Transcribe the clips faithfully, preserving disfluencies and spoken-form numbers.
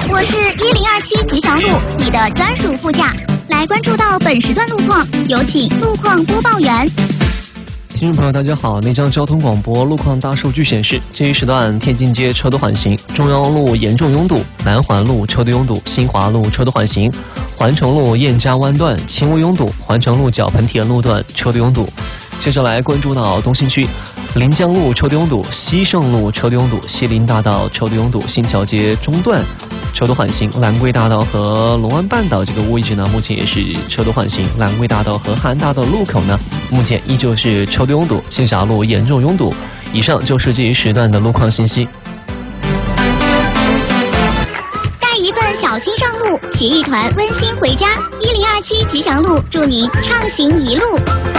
我是一零二七吉祥路，你的专属副驾。来关注到本时段路况，有请路况播报员。 听众朋友，大家好！内江交通广播路况大数据显示，这一时段天津街车多缓行，中央路严重拥堵，南环路车多拥堵，新华路车多缓行，环城路燕家湾段轻微拥堵，环城路角盆田路段车多拥堵。接着来关注到东新区，临江路车多拥堵，西盛路车多拥堵，西林大道车多拥堵，新桥街中段车多缓行，兰桂大道和龙湾半岛这个位置呢，目前也是车多缓行。兰桂大道和汉大道路口呢，目前依旧是车多拥堵，新峡路严重拥堵。以上就是这一时段的路况信息。 带一份小心上路，携一团温馨回家。一零二七吉祥路，祝您畅行一路。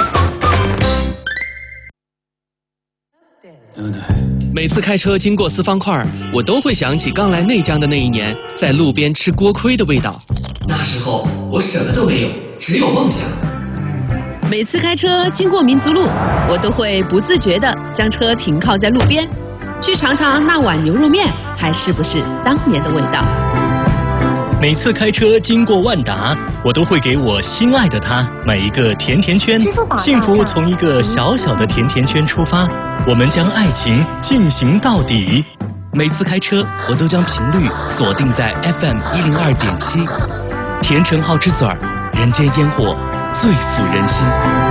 每次开车经过四方块，我都会想起刚来内江的那一年，在路边吃锅盔的味道。那时候我什么都没有，只有梦想。 每次开车经过民族路，我都会不自觉地将车停靠在路边，去尝尝那碗牛肉面还是不是当年的味道。 每次开车经过万达，我都会给我心爱的他买一个甜甜圈。幸福从一个小小的甜甜圈出发，我们将爱情进行到底。 每次开车，我都将频率锁定在 F M 一零二点七，甜橙好之嘴儿，人间烟火最抚人心。